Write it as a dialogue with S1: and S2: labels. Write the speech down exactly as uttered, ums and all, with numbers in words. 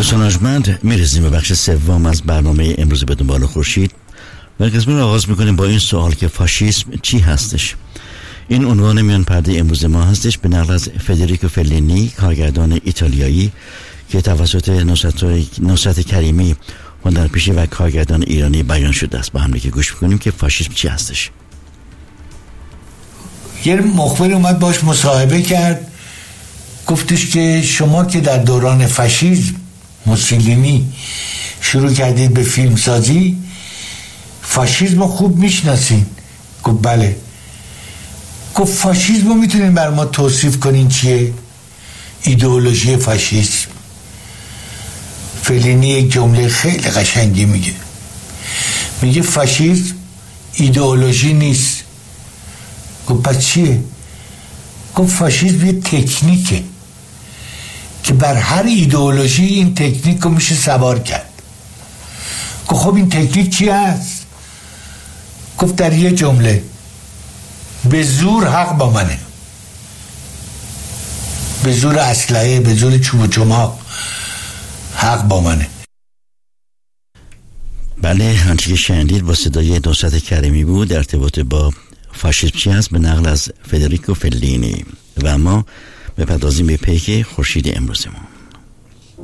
S1: دوستان ارجمند، میرسیم به بخش سوم از برنامه امروز به دنبال خورشید و قسمت رو آغاز میکنیم با این سوال که فاشیسم چی هستش. این عنوان میان پرده امروز ما هستش به نقل از فدریکو فلینی، کارگردان ایتالیایی که توسط نصرت کریمی، هنرپیشه و کارگردان ایرانی بیان شده است. با هم دیگه گوش میکنیم که فاشیسم چی هستش.
S2: یه مخبر اومد باش مصاحبه کرد، گفتش که شما که در دوران فاشیسم موسولینی شروع کردید به فیلم سازی، فاشیسم خوب میشناسین؟ گفت بله. گفت فاشیسم رو میتونین بر ما توصیف کنین چیه؟ ایدئولوژی فاشیسم. فلینی یک جمله خیلی قشنگی میگه، میگه فاشیسم ایدئولوژی نیست. گفت پس چیه؟ گفت فاشیسم یه تکنیکه که بر هر ایدئولوژی این تکنیک رو میشه سوار کرد. گفت خب این تکنیک چی هست؟ گفت در یه جمله، به زور حق با منه، به زور اسلحه، به زور چوب و چماق حق با منه.
S1: بله، آنچه که شنیدید با صدای نصرت کریمی بود در ارتباط با فاشیسم چی هست به نقل از فدریکو فلینی. و ما بپردازیم به پیک خورشید امروز ما.